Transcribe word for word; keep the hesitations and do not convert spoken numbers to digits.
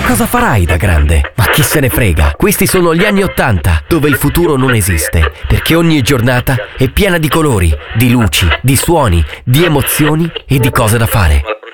Cosa farai da grande? Ma chi se ne frega? Questi sono gli anni Ottanta, dove il futuro non esiste, perché ogni giornata è piena di colori, di luci, di suoni, di emozioni e di cose da fare.